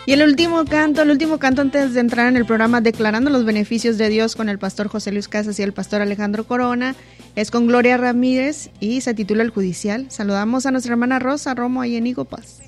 Y el último canto antes de entrar en el programa Declarando los Beneficios de Dios con el pastor José Luis Casas y el pastor Alejandro Corona, es con Gloria Ramírez y se titula El Judicial. Saludamos a nuestra hermana Rosa Romo ahí en Higo Paz.